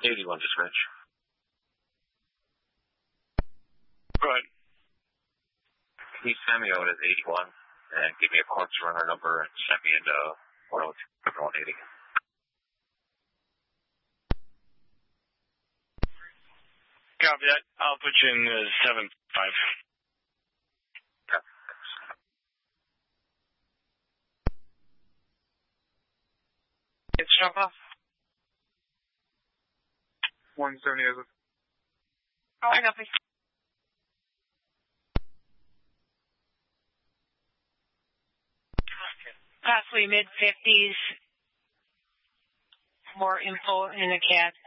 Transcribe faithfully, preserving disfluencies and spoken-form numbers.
eighty-one, dispatch. Go ahead. Please send me out at eighty-one and give me a corpse runner number and send me into one oh two, one eighty. Copy that. I'll put you in uh, seven five. Yeah, thanks. It's jump off. one seventy is it? Oh, I copy. Possibly mid fifties. More info in the cat.